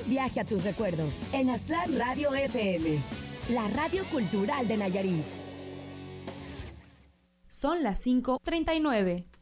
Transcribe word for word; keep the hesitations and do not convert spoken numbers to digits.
viaje a tus recuerdos en Aztlán Radio F M, la radio cultural de Nayarit. Son las cinco treinta y nueve.